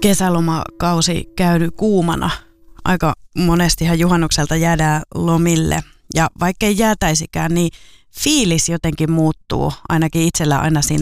kesälomakausi käydy kuumana. Aika monestihan juhannukselta jäädään lomille ja vaikkei jäätäisikään, niin fiilis jotenkin muuttuu ainakin itsellä aina siinä